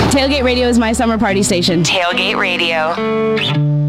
Tailgate Radio is my summer party station. Tailgate Radio.